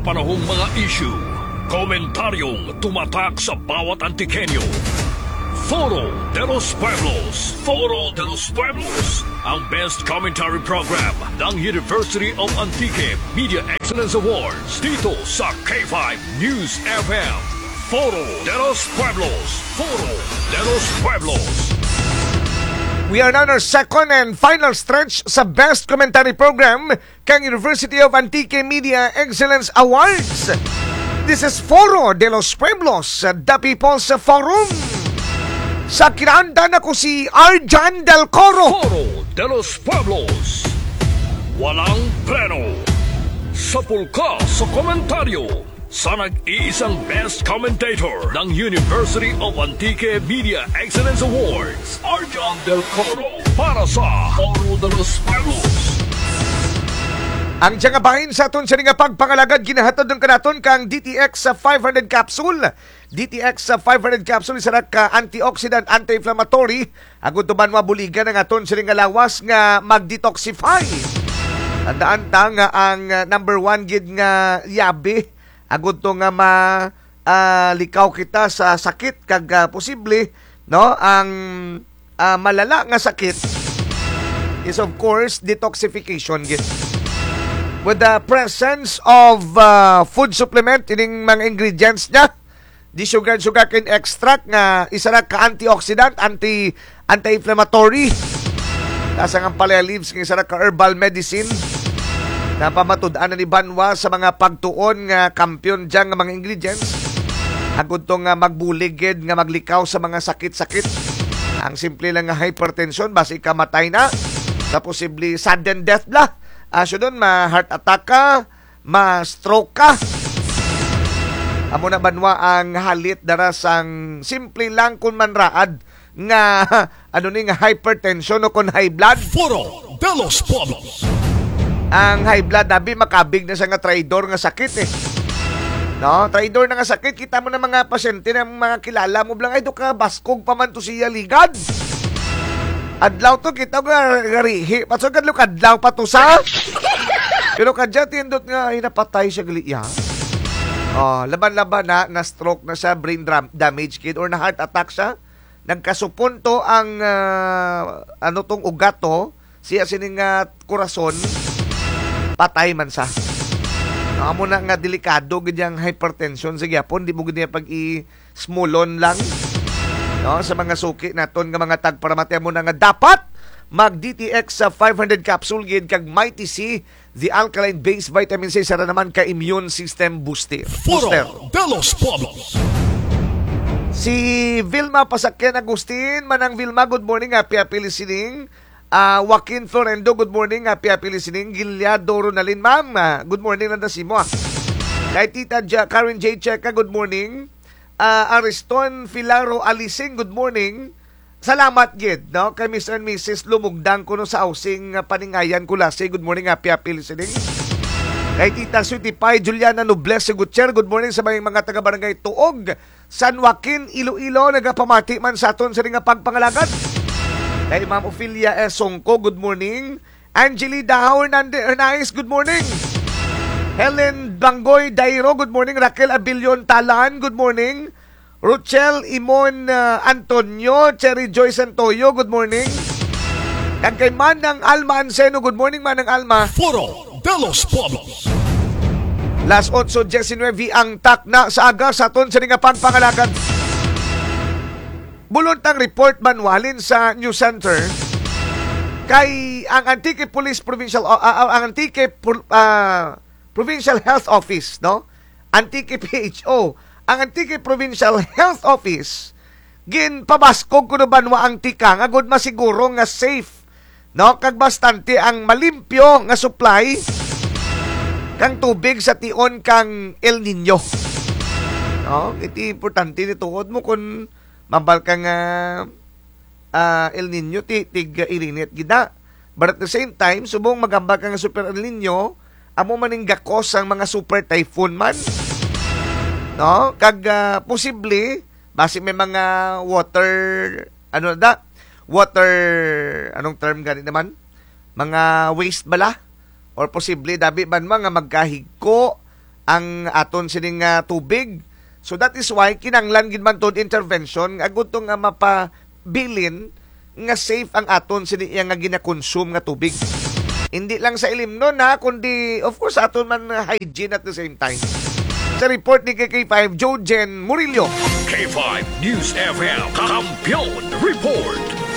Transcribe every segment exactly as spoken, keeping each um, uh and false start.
napapanahong mga issue, komentaryong tumatak sa bawat Antikenyo. Foro de los Pueblos, Foro de los Pueblos, ang best commentary program ng University of Antique Media Excellence Awards dito sa K five News F M. Foro de los Pueblos, Foro de los Pueblos. We are now in our second and final stretch sa Best Commentary Program kang University of Antique Media Excellence Awards. This is Foro de los Pueblos, the People's Forum. Sa kinanda na ko si Arjan Del Coro. Foro de los Pueblos. Walang preno. Sa pulka sa komentaryo. Sa nag-iisang best commentator ng University of Antique Media Excellence Awards, Arjan Del Coro, para sa Foro de los Pueblos. Ang tiyanggabahin sa aton sa nga pagpangalagad, ginahatod ng kanaton kang D T X sa five hundred capsule. D T X sa five hundred capsule, isa ka antioxidant, anti-inflammatory. Agud tuban mabuligan ang aton sa nga lawas nga mag-detoxify. Tandaan ta nga ang uh, number one gid nga yabi. Agud to nga ma uh, likaw kita sa sakit kag uh, posible no ang uh, malala nga sakit is of course detoxification gid. With the presence of uh, food supplement ining mga ingredients niya, di sugar sugarcane extract nga isa ra ka antioxidant, anti anti-inflammatory. Kasang ang palaya leaves nga isa ra ka herbal medicine. Napamatud-an na ni Banwa sa mga pagtuon nga kampiyon dyan nga mga ingredients. Agud to nga magbuligid, nga maglikaw sa mga sakit-sakit. Ang simple lang nga hypertension, basi ka matay na. Sa posible sudden death la. Asyo doon, ma-heart attack ka, ma-stroke ka. Amo na Banwa ang halit daras ang simple lang kung manraad nga ano ni nga hypertension o kung high blood. Foro de los Pueblos. Ang high blood, nabi makabig na sa nga traidor nga sakit eh. No, traidor na nga sakit. Kita mo na mga pasyente na mga kilala mo blang, ay do ka, baskog pa man to siya ligad. Adlaw to, kita nga garihi. Patsog kadlo kadlaw pa to sa. Pero kadya, tindot nga, ay napatay siya gali. Oh, laban-laban na, na-stroke na siya, brain damage kid, or na-heart attack siya. Nagkasupon to ang, uh, ano tong ugat to, siya sining uh, kurason, patay man sa. Amo na nga delikado ganyang hypertension sa gyapon, di mo ganyan pag i-smulon lang. No, sa mga suki naton nga mga tagparamati mo na nga dapat mag D T X sa five hundred capsule gid kag Mighty C, the alkaline based vitamin C sara naman ka immune system booster. Booster. Foro de los Pueblos. Si Vilma Pasakyan Agustin, manang Vilma, good morning, happy happy listening. Uh, Joaquin Florendo, good morning. Happy happy listening. Gilyado Ronalyn, ma'am. Uh, good morning na si mo. Kay Tita ja, Karen J. Checa, good morning. Uh, Ariston Filaro Alising, good morning. Salamat, gid. No? Kay Mister and Missus Lumugdang ko no sa ausing uh, paningayan ko lasi. Good morning. Happy happy listening. Kay Tita Sweetie Pie, Juliana Nobles Gutierrez, good morning sa mga, mga taga-barangay Tuog, San Joaquin, Iloilo. Nagapamati man sa aton sa ring pagpangalagad. Kay Ma'am Ophelia S. Songko, good morning. Angeli Dahao Hernandez, good morning. Helen Bangoy Dairo, good morning. Raquel Abilion Talan, good morning. Rochelle Imon uh, Antonio, Cherry Joy Santoyo, good morning. Kag kay Manang Alma Anseno, good morning Manang Alma. Foro de los Pueblos. Las eight nineteen ang takna sa aga sa aton sa nga pagpangalagad. Buluntang report manualin sa News Center kay ang Antique Police Provincial uh, uh, ang Antique uh, Provincial Health Office, no? Antique P H O, ang Antique Provincial Health Office gin pabaskog kuno banwa ang tikang agud masiguro nga safe, no? Kag bastante ang malimpyo nga supply kang tubig sa tion kang El Nino. No, iti importante ni tuod mo kun mabal ka nga uh, El Nino, ti, tig uh, irinit gida. But at the same time, subong magambal ka nga super El Nino, amo maning gakos ang mga super typhoon man. No? Kag uh, posible, basi may mga water, ano da? Water, anong term gani naman? Mga waste bala? Or posible, dabi man mga magkahigko ang aton sining uh, tubig. So that is why kinanglan gid man tod intervention agud to nga mapabilin nga safe ang aton sini iya nga gina-consume nga tubig. Hindi lang sa ilimnon ha, kundi of course aton man hygiene at the same time. Sa report ni K K five, Jojen Murillo. K five News F M Kampiyon Report.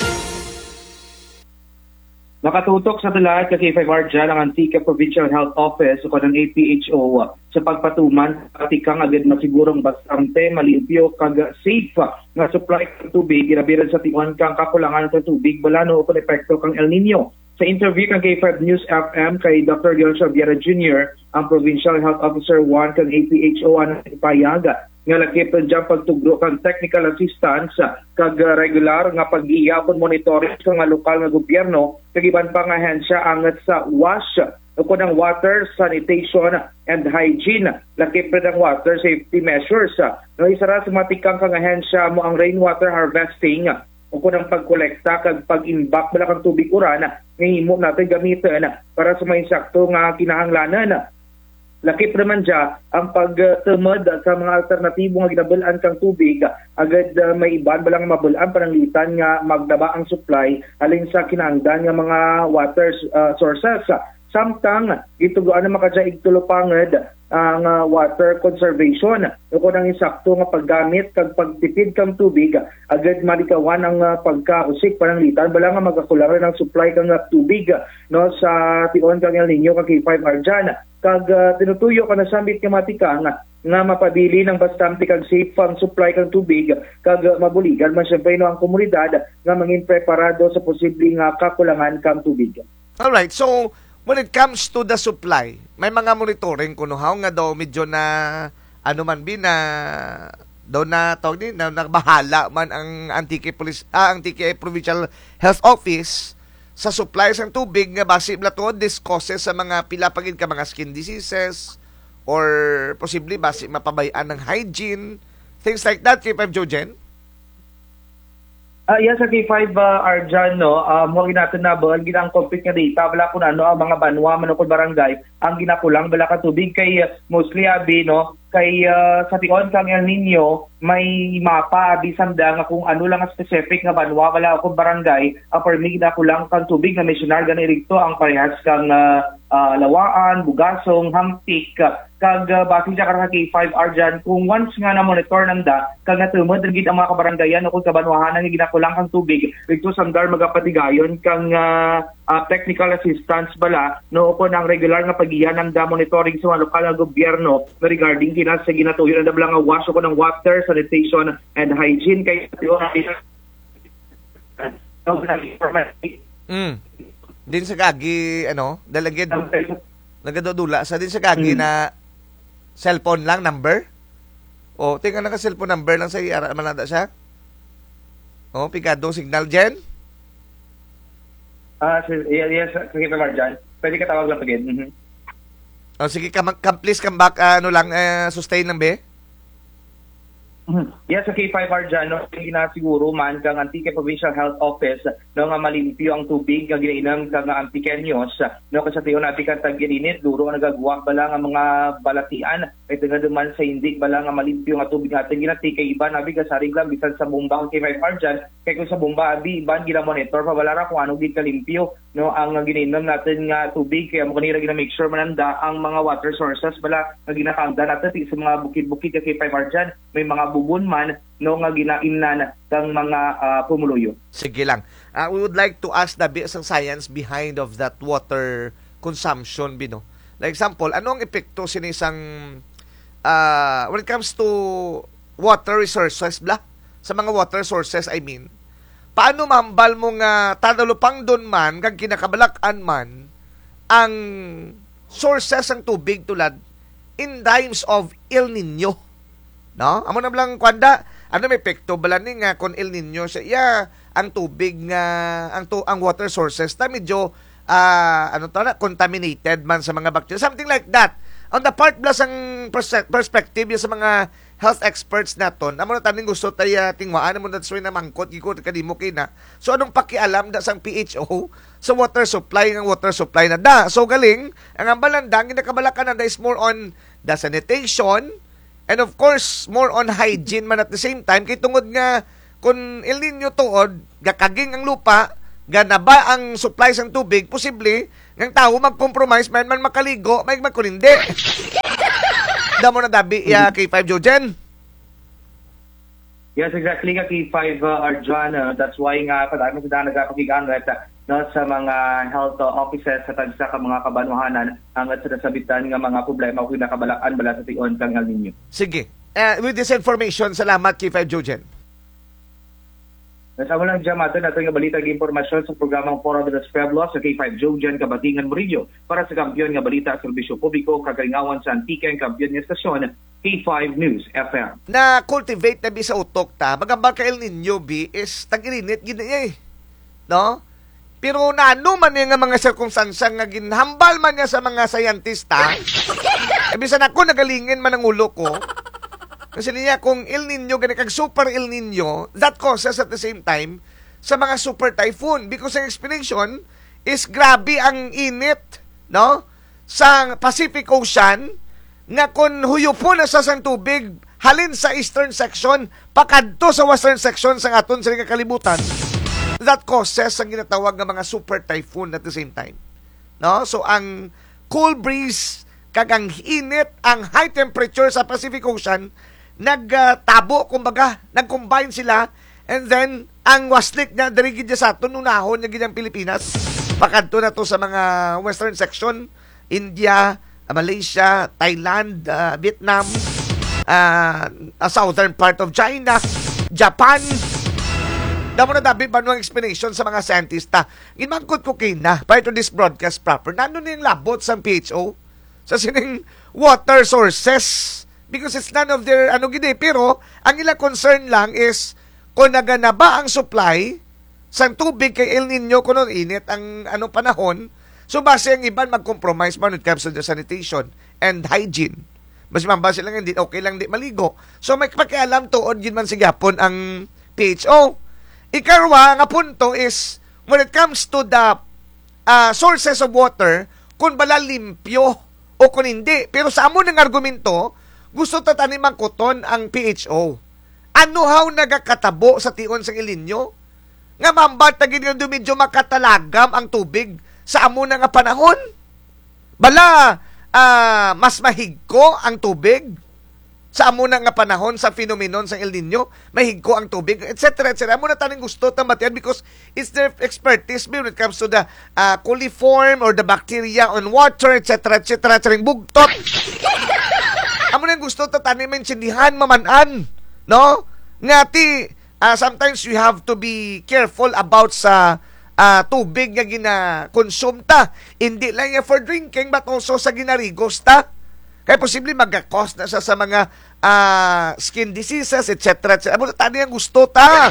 Nakatutok sa talat kay K five Arjan ang Antique Provincial Health Office o ng A P H O sa pagpatuman pati kang agad masigurong bastante malimpyo kag safe nga supply ng tubig ginabiran sa tion kang kakulangan sa tubig balano o epekto kang El Nino. Sa interview kang K five News F M kay Doctor Gilson Viera Junior, ang Provincial Health Officer one kang A P H O ang ipayaga nga lakip dyan pagtugro kang technical assistance kag regular nga pag-iya kon monitoring sa nga lokal nga gobyerno kag iban pa nga ahensya angat sa wash o ng water, sanitation and hygiene. Lakip rin ang water safety measures. No, isara sa matikang kang ahensya mo ang rainwater harvesting o kung ang pagkolekta kag pag-imbak bala kang tubig uran nga himo natin gamitin para sa may sakto nga kinahanglanan. Lakip naman dya ang pagtumod sa mga alternatibo nga ginabulan kang tubig agad uh, may iban balang mabulan pananglitan nga magdaba ang supply alin sa kinahanglan nga mga water uh, sources. Samtang gituguan na makadya igtulupangad ang uh, water conservation. Kung ang isakto nga paggamit kag pagtipid kang tubig agad malikawan ang uh, pagkausik pananglitan bala nga magakulang ng supply kang uh, tubig no sa tion kang El Nino kag K five Arjan kag uh, tinutuyo ka na sambit nga matika nga nga mapabili ng bastante kag safe ang supply kang tubig kag uh, mabuligan man syempre no ang komunidad nga mangin preparado sa posibleng uh, kakulangan kang tubig. All right, so when it comes to the supply, may mga monitoring kuno haw nga daw medyo na ano man bin na daw na tawag ni na nagbahala man ang Antique Police ah, Antique Provincial Health Office sa supply ng tubig nga base bla to this causes sa mga pila pagid ka mga skin diseases or possibly base mapabayaan ng hygiene, things like that. K five Jojen. Ah, uh, yes, sa K five uh, Arjan, no, uh, mo natin na ba, ang ginang complete nga data, wala ko na, no, ang mga banwa, manukod barangay, ang ginakulang, wala ka tubig, kay uh, mostly, abi, no, kay uh, sa tion kang El Nino, may mapa, abi, sanda, nga kung ano lang ang specific nga banwa, wala akong barangay, uh, for me, ginakulang kang tubig, na missionar, ganirito, ang parehas kang uh, uh, lawaan, bugasong, hampik, uh, kag uh, bakit siya karang K five Arjan kung once nga na monitor nanda kag natumod gid ang mga kabarangayan o kung kabanwahanan nga ginakulang kang tubig dito samdar magapatigayon kang uh, uh, technical assistance bala no ko nang regular nga pagiyan ng monitoring sa mga lokal nga gobyerno regarding kina sa ginatuyo na bala nga wash ko ng water, sanitation and hygiene kay Mm. Din sa kagi ano dalagid nagadudula sa din sa kagi mm. na cellphone lang number? O, tingnan na ka cellphone number lang sa iyara manada siya? O, pigado signal dyan? Ah, uh, yes, sige pa dyan. Pwede ka tawag lang pagin. Mm-hmm. O, sige, kam, kam, please come back, uh, ano lang, uh, sustain lang, be? Mm-hmm. Yes, sa K five Arjan, no, ginasiguro man kang Antique Provincial Health Office no, nga malimpyo ang tubig nga ginainom kang Antiqueños no, kasi tiyo natin kang tag-ininit, duro nga nagagawa bala nga mga balatian ito nga duman sa hindi bala nga malimpyo nga tubig natin ginati kay iba nabi kasarig lang bisan sa bomba ang K five Arjan kay kung sa bomba abi iban gina monitor pa wala ra kung ano gid kalimpyo no, ang ginainom natin nga tubig kaya mo kanira gina make sure mananda ang mga water sources bala nga ginakanda natin sa mga bukid-bukid ka K five Arjan may mga bubon man no nga ginaimnan kang mga uh, pumuluyo. Sige lang. Uh, we would like to ask the isang science behind of that water consumption bino. Like example, ano ang epekto sinisang uh, when it comes to water resources bla? Sa mga water sources, I mean. Paano mambal mo nga tadalupang doon man kag kinakabalakan man ang sources ng tubig tulad in times of El Nino? No? Amo na lang kwanda, ano may epekto bala ni nga kon El Nino siya yeah, ang tubig nga ang to ang water sources ta medyo uh, ano to na contaminated man sa mga bacteria, something like that. ang the part plus ang pers- perspective yung sa mga health experts naton, amo na taning gusto tayo tingwaan mo na suy na mangkot giko kadimo kina. So anong pakialam da sang P H O sa water supply ng water supply na da. So galing ang ambalandang ginakabalakan na is more on the sanitation and of course more on hygiene man at the same time kay tungod nga kung El Nino tuod gakaging ang lupa ganaba ang supply sang tubig posible ng tao mag-compromise man man makaligo may magkunindi. Damo na dabi ya K five Jojen. Yes, exactly nga K five uh, Arjan. Uh, that's why nga padami sa nagapagigan right uh, no, sa mga health uh, offices sa tagsa ka mga kabanuhanan ang at sa nasabitan nga mga problema kung nakabalakan bala sa tion kang El Nino. Sige. Uh, with this information, salamat K five Jojen. Nasa walang diyamato nato nga balita ng impormasyon sa programang Foro de los Pueblos sa K five Jojen Kabatingan Murillo para sa kampiyon nga balita sa serbisyo publiko kagalingawan sa antika ang kampiyon nga estasyon K five News F M. Na cultivate na bi sa utok ta, magambal ka El Nino bi is tag-irinit gina eh. No? Pero naano man nga mga sirkumstansya nga ginhambal man niya sa mga sayantista. E bisan ako nagalingin man ang ulo ko. Kasi niya, kung El Nino, gani kag super El Nino, that causes at the same time sa mga super typhoon. Because ang explanation is grabe ang init, no? Sa Pacific Ocean, nga kung huyupo na sa sang tubig, halin sa eastern section, pakadto sa western section sa aton sa kalibutan, that causes ang ginatawag ng mga super typhoon at the same time. No? So, ang cool breeze, kag ang init, ang high temperature sa Pacific Ocean, nagtabo, uh, kumbaga, nag-combine sila, and then, ang waslik na darigid niya sa aton, unahon niya ganyang Pilipinas, pakadto na to sa mga western section, India, Malaysia, Thailand, uh, Vietnam, uh, uh, southern part of China, Japan. Damo na dabi pa nung explanation sa mga scientista. Ginmangkot ko kina, prior to this broadcast proper, nano na yung labot sa P H O, sa sining water sources, because it's none of their ano gini, pero ang ilang concern lang is kung nagana ba ang supply sa tubig kay El Nino kuno init ang anong panahon. So base ang iban mag-compromise man when it comes to the sanitation and hygiene. Mas mambase lang hindi okay lang di maligo. So may pakialam tuod yun man sa gyapon ang P H O. Ikarwa nga punto is when it comes to the uh, sources of water, kung bala limpyo o kung hindi. Pero sa amo ng argumento, gusto tatanim ang kuton ang P H O. Ano haw nagakatabo sa tion sa El Nino? Nga mambat na ganyan medyo makatalagam ang tubig sa amo na nga panahon? Bala, uh, mas mahigko ang tubig sa amo na nga panahon sa phenomenon sa El Nino? Mahigko ang tubig, et cetera et cetera. Amo na taning gusto tamatian because it's their expertise when it comes to the uh, coliform or the bacteria on water, et cetera et cetera. Charing bugtot. Amo na gusto tatanim maintindihan mamanan, no? Ngati uh, sometimes you have to be careful about sa uh, tubig nga gina-consume ta. Hindi lang yan for drinking but also sa ginarigos ta. Kaya posible mag-cause na sa, sa mga uh, skin diseases, et cetera et cetera. Amo na tani ang gusto ta.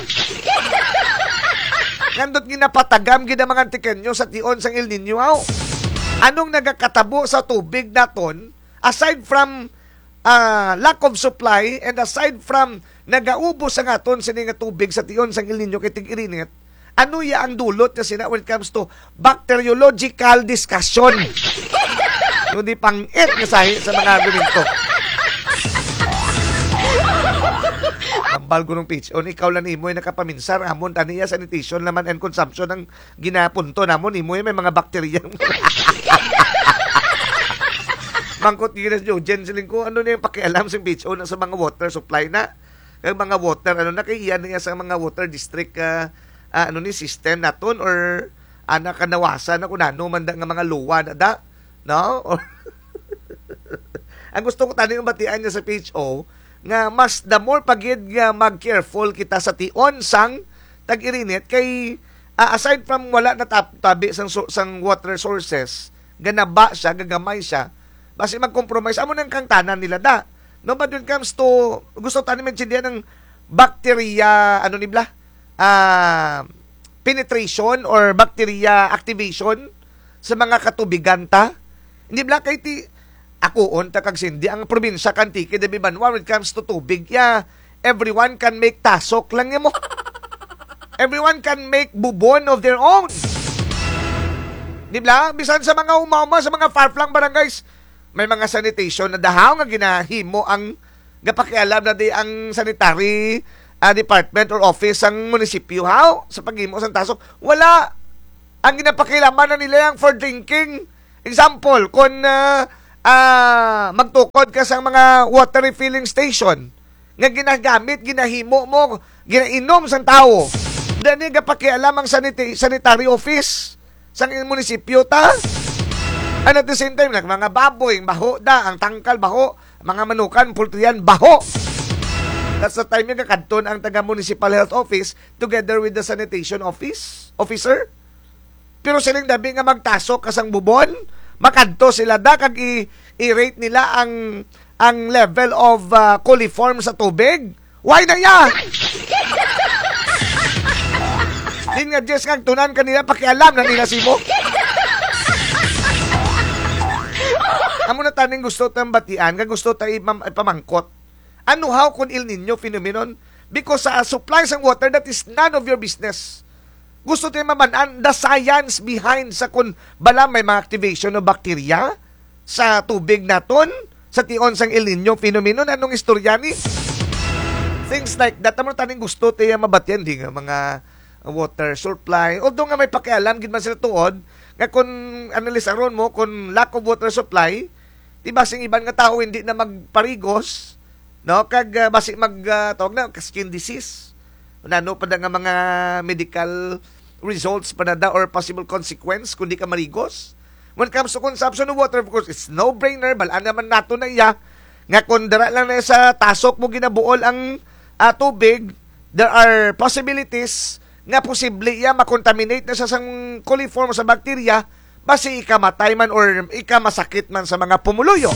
Nandot ginapatagam gina mga antikenyo sa tion sang El Nino. Anong nagakatabo sa tubig naton aside from Uh, lack of supply and aside from nagaubos ang aton sini nga tubig sa tion sang El Nino kay tig-irinit, ano ya ang dulot na sina when it comes to bacteriological discussion? Hindi pang-it nga sahi sa mga argumento. Ambal ko ng pitch. O ikaw lang imo ay nakapaminsar amon taniya sanitation naman and consumption ng ginapunto namon imo may mga bakterya. Mangkot ginas Jojen siling ko ano na yung pakialam sa P H O na sa mga water supply na kay mga water ano na kay iyan nga sa mga water district uh, uh, ano ni system naton or ana kanawasan na kunano man da nga mga luwa na da no. Ang gusto ko taning batian niya sa P H O nga mas the more pagid nga mag-careful kita sa tion sang tag-irinit kay uh, aside from wala na tabi sang sang water sources ganaba siya gagamay siya basi mag-compromise amo nang kang tanan nila da. No, but when it comes to gusto tanim maintindihan ng bacteria ano ni bla uh, penetration or bacteria activation sa mga katubigan ta. Hindi bla kay ti ako on takag sindi ang probinsya Kantiki de Bibanwa when it comes to tubig ya everyone can make tasok lang mo. Everyone can make bubon of their own. Di ba? Bisan sa mga umama sa mga far-flung barangays, may mga sanitation na dahaw nga ginahimo ang gapakialam na di ang sanitary uh, department or office ang munisipyo. How? Sa paghimo sa tasok, wala. Ang ginapakilaman na nila yung for drinking. Example, kung uh, uh, magtukod ka sa mga water refilling station nga ginagamit, ginahimo mo, ginainom sa tao. Dani gapakialam ang sanit- sanitary office sa munisipyo ta. And at the same time, like, mga baboy, baho da, ang tangkal, baho, mga manukan, pultriyan, baho. That's the time yung kakadton ang taga-municipal health office together with the sanitation office, officer. Pero silang dabi nga magtasok kasang bubon, makadto sila da, kag i- i-rate nila ang ang level of uh, coliform sa tubig. Why na ya? Din nga, Jess, kang tunan kanila, pakialam na nila si mo. Amo na taning gusto tayong batian, nga gusto tayo ipamangkot. Ano how kung El Nino phenomenon? Because sa uh, supply ng water, that is none of your business. Gusto tayo mamanan the science behind sa kung bala may mga activation ng bakterya sa tubig naton, sa tion sang El Nino phenomenon. Anong istorya ni? Things like that. Amo na taning gusto tayo mabatian, di nga mga water supply. Although nga may pakialam, gid man sila tuod, nga kung analyze aron mo, kung lack of water supply, di basing iban nga tao hindi na magparigos, no? Kag uh, basing mag, uh, tawag na, skin disease. Nano pa da nga mga medical results pa na da or possible consequence kung di ka marigos. When it comes to consumption of water, of course, it's no-brainer. Balaan naman nato na iya, nga kung dara lang na sa tasok mo ginabuol ang uh, tubig, there are possibilities nga posible iya makontaminate na sa sang coliform sa bakterya basi ikamatay man or ikamasakit man sa mga pumuluyo.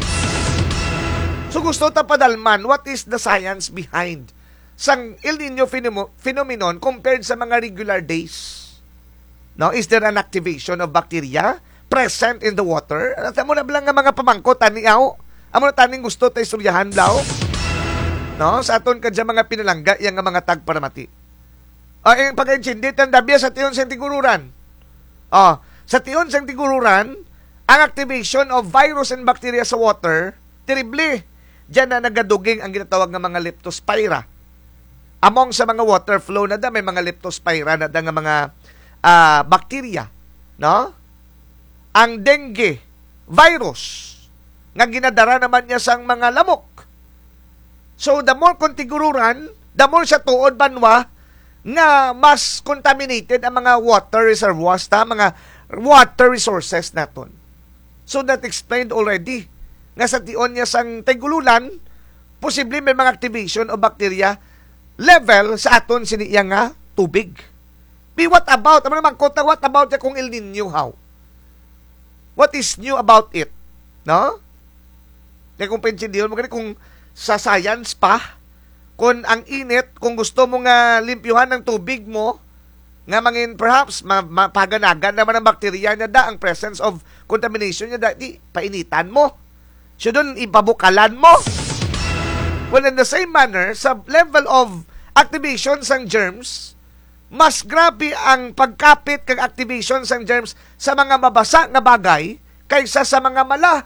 So gusto ta padalman, what is the science behind sang El Nino phenomenon compared sa mga regular days? Now, is there an activation of bacteria present in the water? At amo na bilang nga mga pamangkot taniaw. Amo na taning gusto ta istoryahan blaw. No, sa aton kadya mga pinalangga yang nga mga tagparamati. O, uh, yung pag-intindi, tandabya sa tiyon sa tigururan. O, sa tiyon sa tigururan, ang activation of virus and bacteria sa water, terrible. Diyan na nagaduging ang ginatawag ng mga leptospira. Among sa mga water flow na da, may mga leptospira na da nga mga uh, bacteria. No? Ang dengue virus, nga ginadara naman niya sang mga lamok. So, the more kontigururan, the more sa tuod banwa, nga mas contaminated ang mga water reservoirs ta, mga water resources naton. So that explained already nga sa tion niya sang tigululan, posible may mga activation o bacteria level sa aton siniya nga tubig. But what about, ano naman kota, what about ya kung El Nino how? What is new about it? No? Kaya kung pensindiyon mo, kung sa science pa, kung ang init, kung gusto mo nga limpyuhan ng tubig mo, nga mangin perhaps mapaganagan naman ang bakterya niya da, ang presence of contamination niya da, di, painitan mo. So doon, ipabukalan mo. Well, in the same manner, sa level of activation sang germs, mas grabe ang pagkapit kag activation sang germs sa mga mabasa nga bagay kaysa sa mga mala.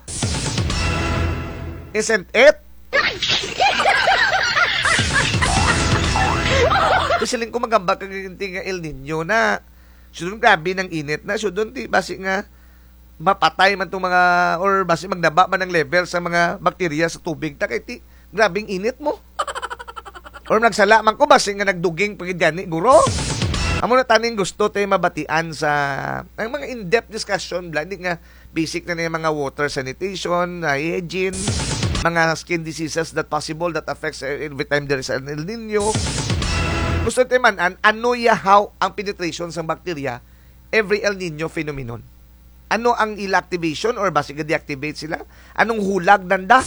Isn't it? Siling ko magamba kaginti nga El Nino na sudon grabe ng init na sudon di basi nga mapatay man tong mga or basi magdaba man ng level sa mga bakterya sa tubig ta kay ti grabing init mo. Or nagsala man ko basi nga nagduging pagid gani guro. Amo na taning gusto tayo mabatian sa ang mga in-depth discussion blandi nga basic na na mga water sanitation, hygiene, mga skin diseases that possible that affects every time there is an El Nino. Gusto tayo man, an, ano yahaw ang penetration sa bakterya every El Nino phenomenon? Ano ang ila-activation or basic deactivate sila? Anong hulag nanda?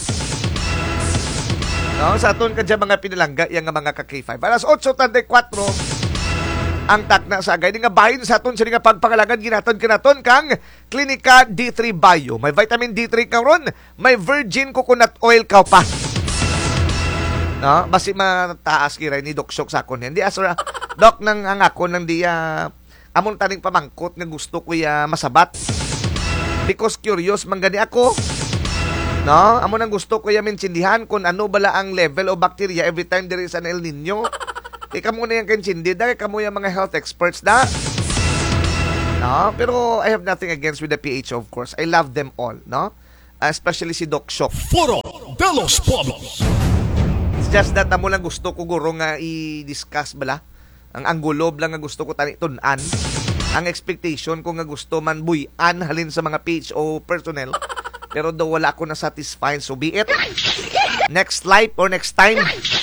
No, sa aton kadya mga pinalangga yung mga ka-K five. Alas eight thirty-four, ang takna sa agay. Di nga bahin sa aton sa nga pagpangalagan ginatod kanaton kang Klinika D three Bio. May vitamin D three ka ron, may virgin coconut oil ka pa. No, basi mataas kira ni Doc Shock sa akon. Hindi asura Doc nang ang ako nang di uh, amon taning pamangkot nga gusto ko ya masabat. Because curious man gani ako. No, amo nang gusto ko ya minsindihan kung ano bala ang level o bacteria every time there is an El Nino. Eh, kamo na yung kansindi, dahil kamo yung mga health experts na. No? Pero I have nothing against with the P H O, of course. I love them all, no? Uh, especially si Doc Shock. Foro de los Pueblos. It's just that amo lang gusto ko guro nga i-discuss bala. Ang anggulob lang nga gusto ko tani tunan. Ang expectation ko nga gusto man buy-an halin sa mga P H O personnel. Pero daw wala ako na satisfied, so be it. Next life or next time.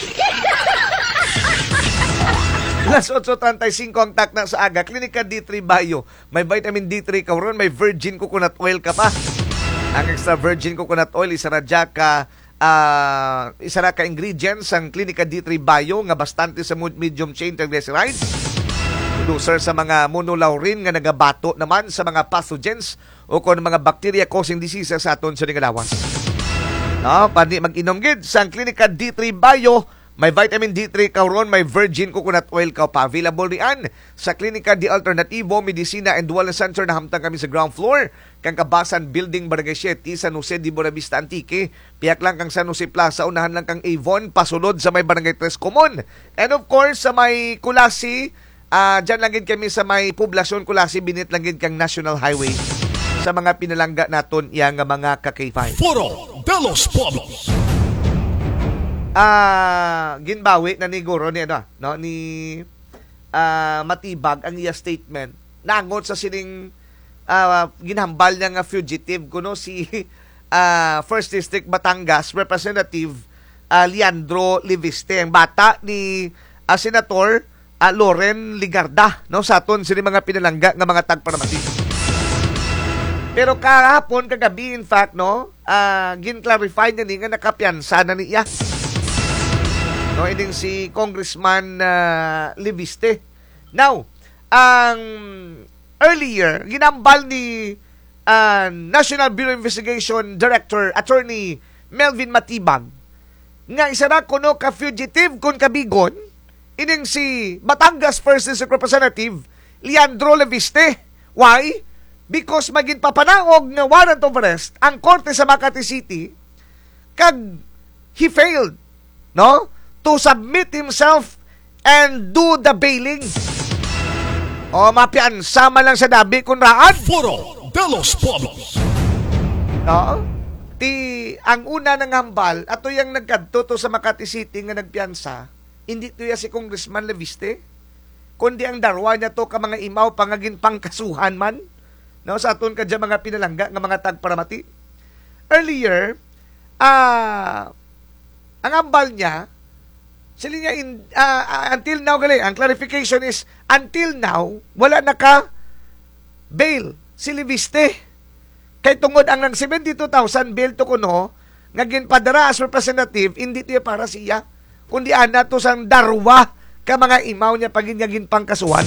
Las eight thirty-five ang takna sa aga. Klinika D three Bio. May vitamin D three ka ron, may virgin coconut oil ka pa. Ang extra virgin coconut oil, isa na dya ka, uh, isa na ka ingredients ang Klinika D three Bio nga bastante sa medium chain triglycerides. Producer sa mga monolaurin nga nagabato naman sa mga pathogens o kung mga bacteria causing diseases sa aton sa ningalawas. No, pandi mag-inom gid sa Klinika D three Bio. May vitamin D three ka ron, may virgin coconut oil ka pa. Available riyan sa Klinika Di Alternativo, Medicina and Wellness Center na hamtang kami sa ground floor. Kang Kabasan Building, Barangay Siete, San Jose de Buenavista Antique. Piyak lang kang San Jose Plaza, unahan lang kang Avon, pasulod sa may Barangay Tres Common. And of course, sa may Kulasi, uh, dyan lang gid kami sa may Poblasyon Kulasi, binit lang gid kang National Highway. Sa mga pinalangga naton yang mga kakayfay. Foro de los Pueblos. Ah, uh, ginbawi na ni Guro ni ano, no, ni uh, Matibag ang iya statement. Nangot sa sining uh, ginhambal niya nga fugitive kuno si uh, First District Batangas Representative uh, Leandro Liviste, ang bata ni uh, Senator uh, Loren Ligarda, no, sa aton sini mga pinalangga nga mga tagparamati. Pero kahapon kagabi in fact, no, uh, gin-clarify niya ni nga nakapiyansa na niya. No, ining si Congressman uh, Liviste. Now, ang earlier, ginambal ni uh, National Bureau Investigation Director Attorney Melvin Matibag nga isa na kuno ka fugitive kun kabigon ining si Batangas First District Representative Leandro Liviste. Why? Because maging papanaog nga warrant of arrest ang korte sa Makati City kag he failed, no, to submit himself and do the bailing. O mapiansa man lang sa dabi kung raan. Foro de los Pueblos. No? Ti, ang una ng hambal, ato yung nagkadto to sa Makati City nga nagpiansa, hindi to ya si Congressman Liviste, kundi ang darwa niya to ka mga imaw pangagin pangkasuhan man, no, sa aton ka dyan mga pinalangga nga mga tagparamati. Earlier, ah, uh, ang hambal niya, sila niya, in, uh, until now, gali, ang clarification is, until now, wala na ka bail si Liviste. Kay tungod ang ng seventy-two thousand bail to kuno, nga ginpadara as representative, hindi to para siya, kundi ana to sang darwa ka mga imaw niya pagin nga ginpangkasuhan.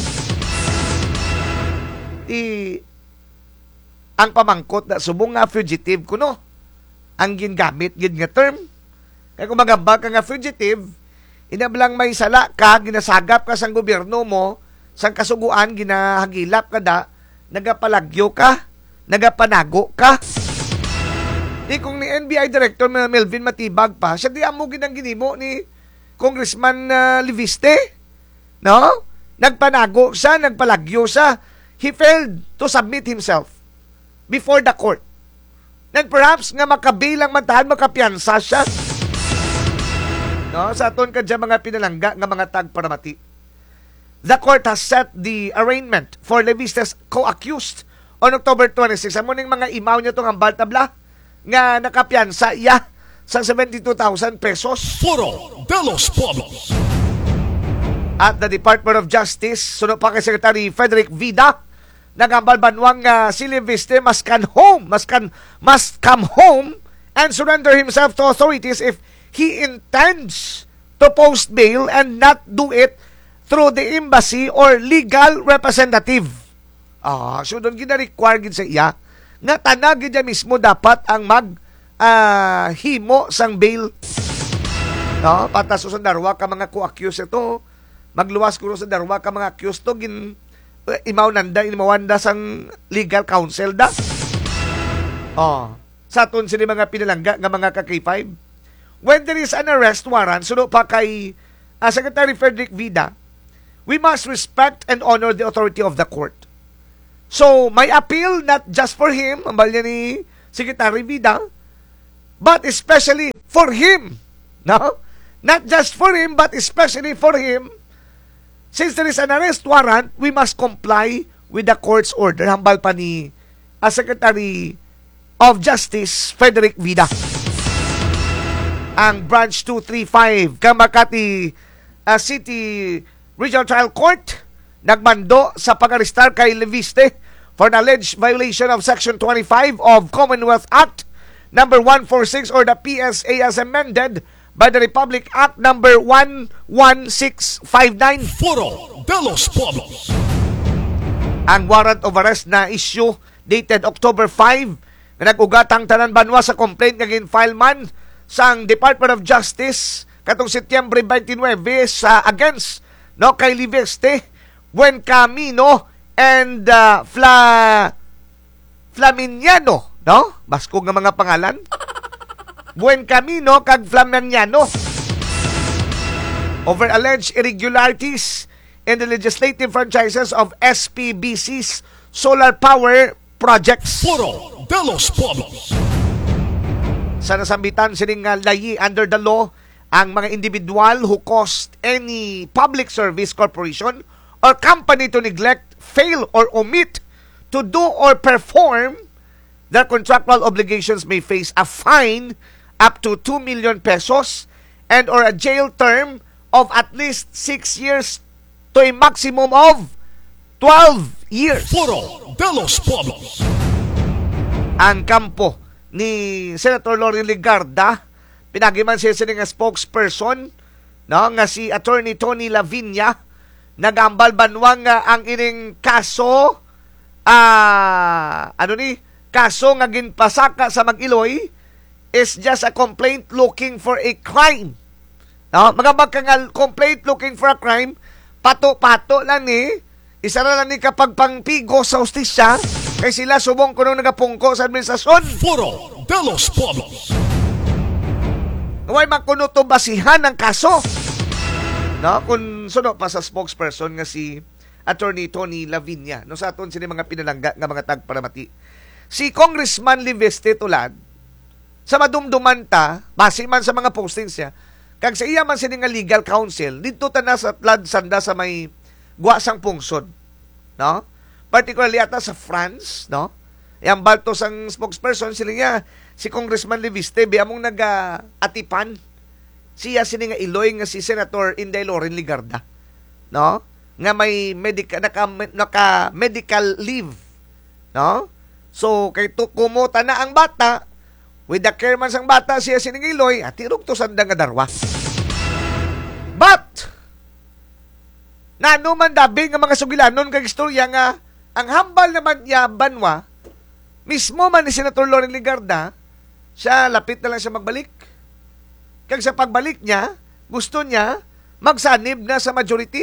I, ang pamangkot na subong nga fugitive kuno, ang gingamit, gin nga term. Kaya kung magambag ka nga fugitive, inablang may sala ka, ginasagap ka sang gobyerno mo, sang kasuguan, ginahagilap ka da, nagapalagyo ka, nagapanago ka. Di kung ni N B I Director Melvin Matibag pa, siya di amo ginang ginimo ni Congressman uh, Liviste. No? Nagpanago siya, nagpalagyo siya. He failed to submit himself before the court. And perhaps nga makabilang mantahan, makapiyansa siya. No, sa aton ka dyan mga pinalangga nga mga tagparamati. The court has set the arraignment for Liviste's co-accused on October twenty-sixth. Amo ning mga imaw niya itong hambal tabla nga nakapiyansa iya sa seventy-two thousand pesos. Foro de los Pueblos. At the Department of Justice, sunod pa kay Secretary Frederick Vida, nagambal banwang nga si Liviste must come home, must come, must come home and surrender himself to authorities if he intends to post bail and not do it through the embassy or legal representative. Ah, so doon gina-require gid sa iya nga tanag gid mismo dapat ang mag uh, himo sang bail. No, pataso sa darwa ka mga co-accused ito. Magluwas ko sa darwa ka mga accused to gin uh, imaw nanda imawanda sang legal counsel da. Oh, sa tun sini mga pinalangga nga mga ka K five. When there is an arrest warrant suno pa kay uh, Secretary Frederick Vida, we must respect and honor the authority of the court. So, may appeal not just for him, ang balya ni Secretary Vida, but especially for him. No? Not just for him, but especially for him. Since there is an arrest warrant, we must comply with the court's order. Hambal pa ni uh, Secretary of Justice Frederick Vida. Ang Branch two thirty-five Makati uh, City Regional Trial Court nagmando sa pag-arestar kay Leviste for an alleged violation of Section twenty-five of Commonwealth Act number one forty-six or the P S A as amended by the Republic Act number one one six five nine. Foro de los Pueblos. Ang warrant of arrest na issue dated October fifth na nag-ugatang tanan banwa sa complaint nga gin-file man sang Department of Justice katong Setyembre twenty-nine sa against no kay Liveste, Buen Camino and uh, Fla Flaminiano, no? Basko nga mga pangalan. Buen Camino kag Flaminiano over alleged irregularities in the legislative franchises of S P B C's solar power projects. Foro de los Pueblos. Sa nasambitan sining uh, layi under the law ang mga individual who caused any public service corporation or company to neglect, fail, or omit to do or perform their contractual obligations may face a fine up to two million pesos and or a jail term of at least six years to a maximum of twelve years. Foro de los Pueblos. Ang kampo ni Senator Loren Legarda, pinagiman siya siya nga spokesperson, no, nga si Attorney Tony Lavinia, nagambal banwang nga ang ining kaso, ah, ano ni, kaso nga ginpasaka sa Mag-Iloy is just a complaint looking for a crime. No, mga magkangal complaint looking for a crime, pato-pato lang ni, isa na lang ni kapag pangpigo sa hustisya, kay sila subong kuno nagapungko sa administrasyon. Foro de los Pueblos. Huwag makuno to basihan ng kaso. No, kung suno pa sa spokesperson nga si Attorney Tony Lavinia, no, sa aton sini mga pinalangga nga mga tagparamati. Si Congressman Liveste tulad, sa madumduman ta, base man sa mga postings niya, kag sa iya man sini nga legal counsel, dito ta na sa tlad sanda sa may guwasang pungsod. No? Particularly ata sa France, no? Yang balto sang spokesperson sila nga si Congressman Liviste biamong nag-atipan siya sini nga Iloy nga si Senator Inday Loren Legarda, no? Nga may medical naka, naka medical leave, no? So kay to kumota na ang bata with the care man sang bata siya sini nga Iloy at tirog to sanda nga darwa. But nano man dabi nga mga sugilanon kag istorya nga ang hambal naman niya banwa, mismo man ni Senator Loren Legarda, siya lapit na lang siya magbalik. Kag sa pagbalik niya, gusto niya magsanib na sa majority.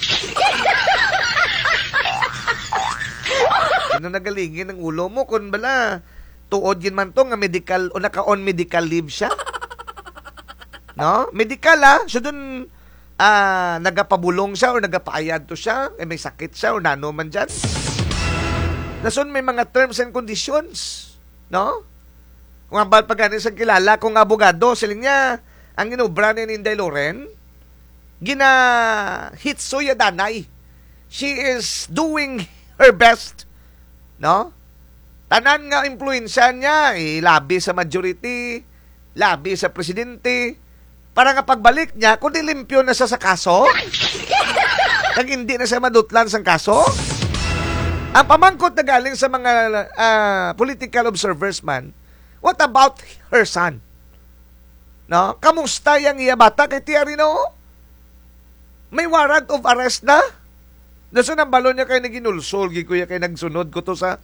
Ano nagalingin ng ulo mo kung bala tuod yun man to nga medical o naka-on medical leave siya? No? Medical ah, so dun ah, nagapabulong siya o nagapaayad to siya, eh, may sakit siya o nano man dyan. Nasun may mga terms and conditions, no? Kung ambal pa ganin sa kilala, kung abogado, siling niya, ang inubra ni Inday Loren, gina hitsuya danay. She is doing her best, no? Tanan nga influensya niya, eh, labi sa majority, labi sa presidente, para nga pagbalik niya, kung dilimpyo na siya sa kaso, kag hindi na siya madutlan sa kaso, ang pamangkot na galing sa mga uh, political observers man, what about her son? No? Kamusta yung iya bata kay Tia Rino? May warrant of arrest na. Nasa nang balon niya kay naginulsol, kuya kay nagsunod ko to sa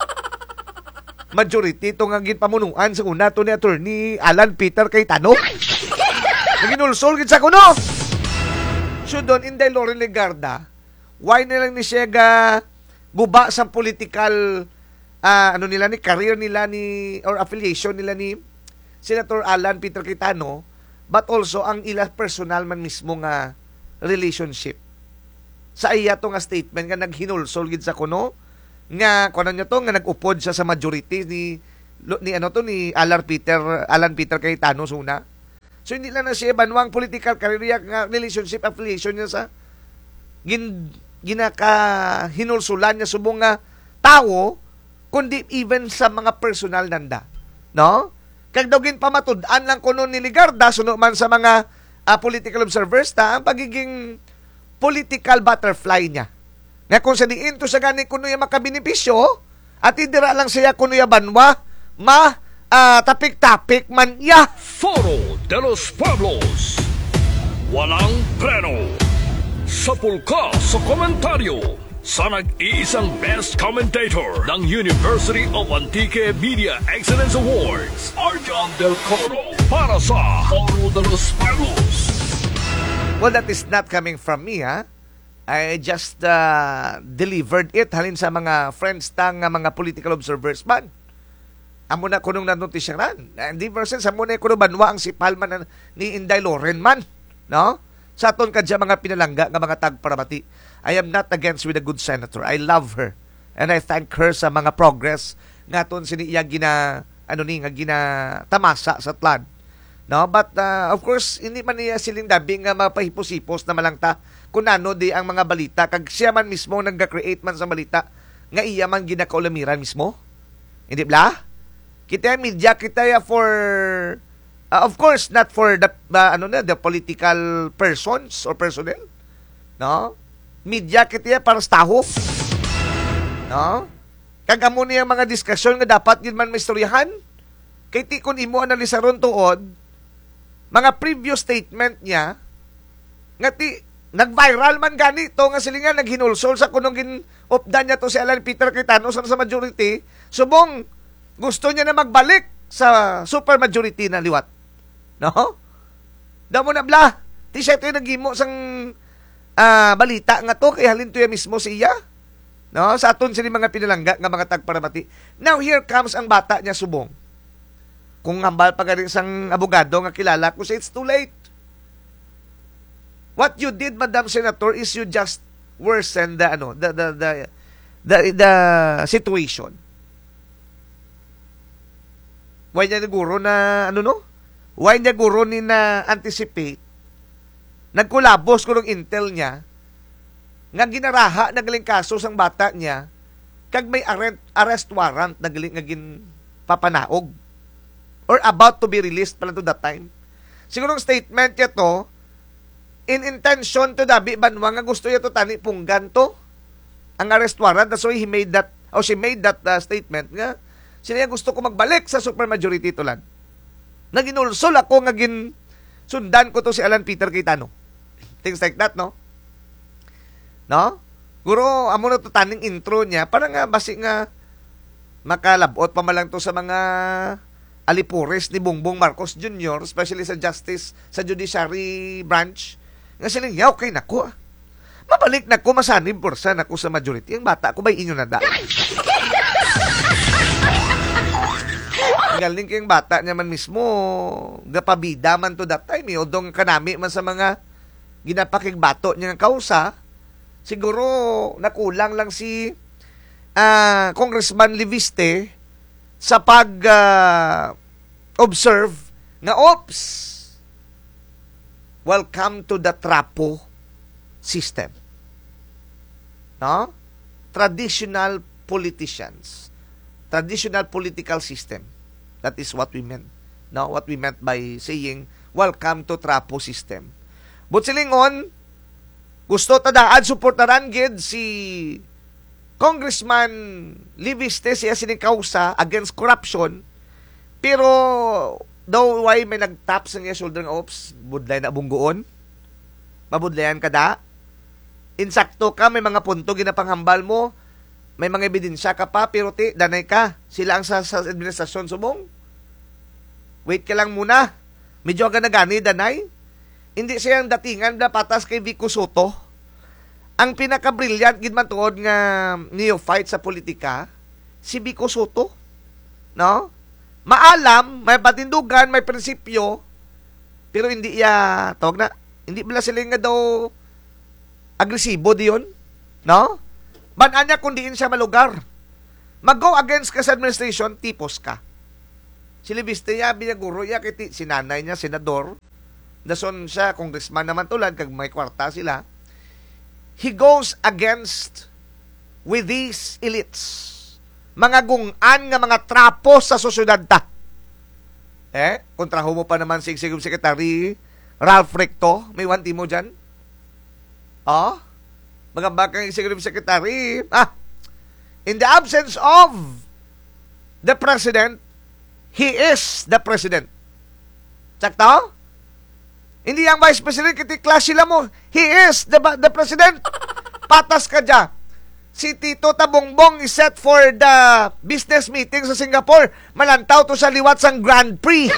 majority to nga pamunuan sa una to ni attorney Alan Peter Cayetano. Naginulsol gid sa kuno. So doon Inday Loren Legarda, why na lang ni siya ga guba sa political uh, ano nila ni career nila ni or affiliation nila ni Senator Alan Peter Cayetano, but also ang ila personal man mismo nga relationship. Sa iya to nga statement nga naghinulsol gid sa kuno nga kuno niya to nga nag-upod siya sa majority ni ni ano to ni Alan Peter Alan Peter Cayetano suna. So hindi lang na siya banwang political career nga relationship affiliation niya sa gin ginaka hinulsulan niya subong nga tawo kundi even sa mga personal nanda. No? Kag daw gin pamatud-an lang kuno ni Legarda suno man sa mga uh, political observers ta ang pagiging political butterfly niya. Nga kung sa diin to sa gani kuno ya makabenepisyo at indira lang siya kuno ya banwa ma uh, tapik-tapik man ya. Foro de los Pueblos. Walang preno. Sa pulka sa komentaryo sa nag-iisang best commentator ng University of Antique Media Excellence Awards, Arjan Del Coro, para sa Foro de los Pueblos. Well, that is not coming from me, ha? I just uh, delivered it halin sa mga friends tang mga political observers man. Amo na kunong nanotisya ran. Hindi versus amo na kuno banwa ang sipal man ni Inday Loren man, no? Sa aton kadya mga pinalangga nga mga tagparamati. I am not against with a good senator. I love her and I thank her sa mga progress nga aton sini iya gina ano ni nga gina tamasa sa tlan. No, but uh, of course hindi man niya siling dabing nga mapahipos-hipos na malangta kung ano di ang mga balita kag siya man mismo nagga-create man sa balita nga iya man ginakaulamiran mismo. Hindi bla? Kita media kita ya for uh, of course not for the uh, ano na the political persons or personnel. No? Media kita ya para sa taho. No? Kag amo niya mga diskusyon nga dapat yun man maistoryahan. Kay ti kun imo analisaron tuod mga previous statement niya nga ti nag-viral man ganito nga silingan naghinulsol sa kunong gin-opdan niya to si Alan Peter Cayetano sa majority subong gusto niya na magbalik sa super majority na liwat. No? Damo na bla. Ti siya ito yung naghimo sang uh, balita nga to kay halin to ya mismo siya. No? Sa aton sila mga pinalangga nga mga tagparamati. Now here comes ang bata niya subong. Kung hambal pa ka rin isang abogado nga kilala ko, say it's too late. What you did, Madam Senator, is you just worsen the ano, the the the the, the situation. Why niya guro na ano no? Why niya guro ni na anticipate? Nagkulabos ko ng intel niya nga ginaraha nagaling kaso sang bata niya kag may arrest, arrest warrant nagaling nga gin papanaog. Or about to be released pala to that time. Siguro ang statement niya to, in intention to dabi banwa nga gusto niya to tani punggan to, ang arrest warrant, that's why he made that, or she made that uh, statement nga, sila gusto ko magbalik sa supermajority to land. Naginulsol ako nga gin sundan ko to si Alan Peter Cayetano. Things like that, no? No? Guro, amo na to taning intro niya, para nga basi nga makalabot pa malang to sa mga alipores ni Bongbong Marcos Junior, especially sa justice, sa judiciary branch, nga silang, yeah, okay, naku, mabalik naku, masanib porsa naku sa majority. Ang bata ko, bay inyo na da. Galing kayong bata niya man mismo, gapabida man to that time, eh, odong kanami man sa mga ginapakig bato niya ng kausa, siguro nakulang lang si uh, Congressman Liviste sa pag uh, observe nga ops, welcome to the trapo system. No? Traditional politicians, traditional political system. That is what we meant. No, what we meant by saying welcome to trapo system. But silingon, gusto tadaan suportaran gid si Congressman Liviste siya sining kausa against corruption, pero daw why may nagtap sa niya shoulder ng ops, budlay na bunggoon, mabudlayan kada, insakto ka, may mga punto ginapanghambal mo, may mga ebidensya ka pa, pero ti, danay ka. Sila ang sa, sa administrasyon subong. Wait ka lang muna. Medyo aga na gani, danay. Hindi siyang datingan na patas kay Vico Soto. Ang pinaka-brilliant gid man tuod nga neophyte sa politika, si Vico Soto. No? Maalam, may patindugan, may prinsipyo, pero hindi ya, tawag na, hindi bala sila nga daw agresibo diyon, no? Banan niya kung diin siya malugar. Mag-go against ka sa administration, tipos ka. Si Libiste ya, binaguro ya, kiti, sinanay niya, senador, dason siya, congressman naman tulad, kag may kwarta sila. He goes against with these elites. Mga gungan nga mga trapo sa sosyudad ta. Eh, kontraho mo pa naman si Executive Secretary Ralph Recto, may wanti mo dyan. Oh, mga bakang Executive Secretary, ah, in the absence of the President, he is the President. Sakto? Hindi ang Vice President, kiti class sila mo. He is the, the President. Patas ka dyan. Si Tito Tabongbong is set for the business meeting sa Singapore. Malantaw to sa liwat sang Grand Prix.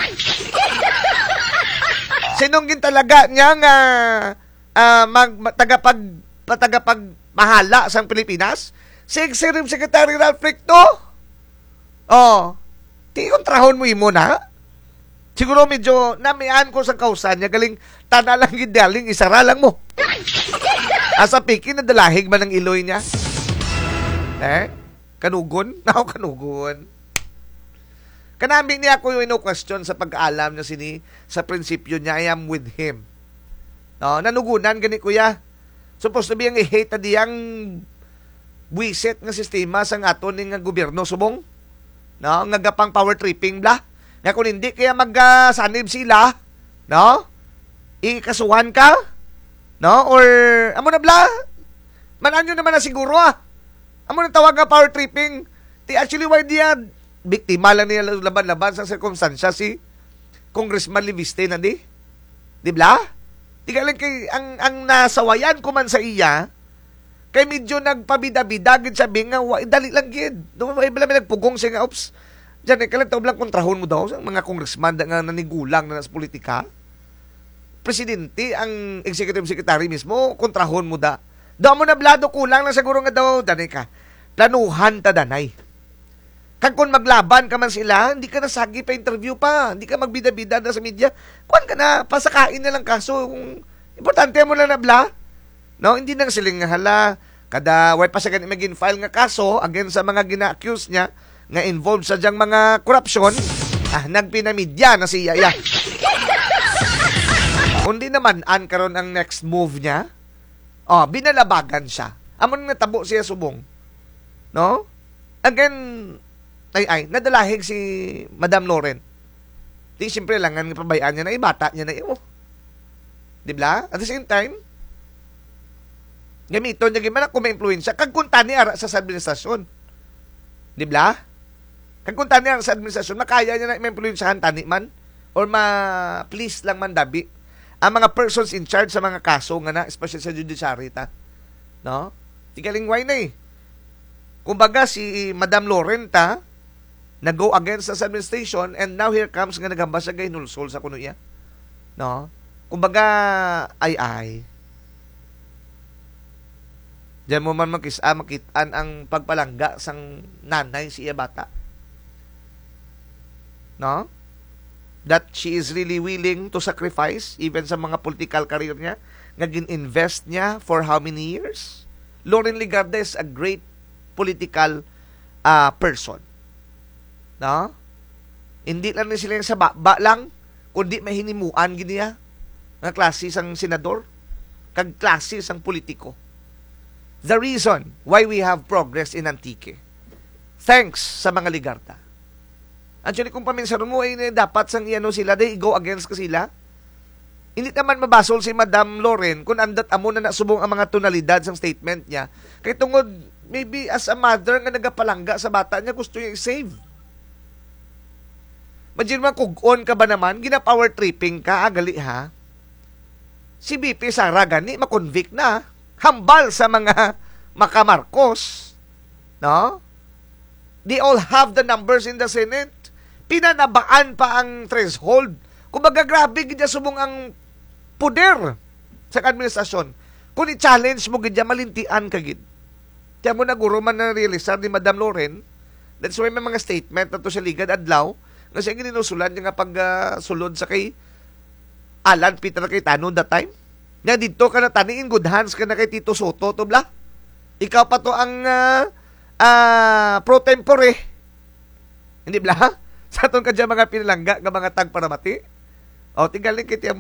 Sinunggin talaga niya nga uh, mag, tagapag, tagapag mahala sang Pilipinas? Si Executive Secretary Ralph Recto? Oh, di kontrahon mo imo na? Siguro medyo namian ko sa kausan niya, galing tana lang gidaling, isara lang mo. Asa pikin na dalahig man ang iloy niya. Eh? Kanugon? Ako kanugon. Kanaming niya ako yung ino-question sa pag-aalam niya sini, sa prinsipyo niya, I am with him. No, nanugunan, gani kuya. Supposed to be ang i-hate na diyang buwisit nga sistema sa aton ng gobyerno, subong. No, nga gapang power tripping, bla. Nga kung hindi, kaya mag-sanib sila, no? Ikasuhan ka, no? Or, amo na bla? Manan nyo naman na siguro, ah. Amo na tawag nga power tripping. Ti actually why diya biktima lang niya laban-laban sa sirkumstansya si Congressman Libiste na di. Di bla? Di galing kay ang ang nasawayan ko man sa iya kay medyo nagpabida-bida gid sabi nga wa dali lang gid. Do may bala may nagpugong siya nga ops. Diyan eh, kalang taon lang kontrahon mo daw sa mga congressman nga nanigulang na sa politika. Presidente ang executive secretary mismo kontrahon mo da. Daw mo na blado kulang lang siguro nga daw, danay ka. Planuhan ta danay. Kag kung maglaban ka man sila, hindi ka nasagi pa interview pa. Hindi ka magbida-bida na sa media. Kuan ka na, pasakain na lang kaso. Importante mo lang na bla. No, hindi nang siling nga hala. Kada, way pa sa ganit maging file nga kaso against sa mga gina-accuse niya nga involved sa diyang mga korupsyon. Ah, nagpinamidya na si Yaya. Kundi naman, an karon ang next move niya. Oh, binalabagan siya. Amon nga tabo siya subong. No? Again, ay ay, nadalahig si Madam Loren. Di siyempre lang ang pabayaan niya na ibata niya na iyo. Di ba? At the same time, gamiton niya gimana kung may influensya, kagkunta niya ara sa administrasyon. Di ba? Kagkunta niya sa administrasyon, makaya niya na may influensyahan tani man or ma-please lang man dabi ang mga persons in charge sa mga kaso nga na, especially sa judiciary ta. No? Tigaling why na eh. Kumbaga si Madam Loren ta, nag-go against sa administration and now here comes nga nagambas sa gahinulsol sa kuno iya. No? Kumbaga, ay ay. Diyan mo man makisa, makitaan ang pagpalangga sang nanay si iya bata. No? That she is really willing to sacrifice even sa mga political career niya, nga gin-invest niya for how many years? Loren Legarda is a great political uh, person. No? Hindi lang na sila sa baba lang, kundi may hinimuan giniya nga klase sang senador, kag klase sang politiko. The reason why we have progress in Antique, thanks sa mga Legarda. Actually, kung paminsan mo, ay dapat sang iano sila, they go against ka sila. Hindi naman mabasol si Madam Loren kung andat amo na nasubong ang mga tonalidad sa statement niya. Kaya tungod, maybe as a mother nga nagapalangga sa bata niya, gusto niya i-save. Imagine mo, kug-on ka ba naman, gina-power tripping ka, agali ha? Si B P Sara gani, makonvict na. hambal sa mga makamarcos, no? They all have the numbers in the Senate. Pinanabaan pa ang threshold. Kumbaga, grabe gidya subong ang puder sa administrasyon. Kung i-challenge mo gidya, malintian ka gid. Kaya mo na guro man na-realisar ni Madam Loren, that's why may mga statement na to sa Ligad Adlaw, na siya ginusulan niya nga pag-sulod uh, sa kay Alan Peter Cayetano that time. Nga dito ka na taniin, good hands ka na kay Tito Soto, to bla? Ikaw pa to ang uh, uh, pro tempore. Hindi bla? Sa itong kadya mga pinalangga ng mga tagparamati. O, tinggalin kiti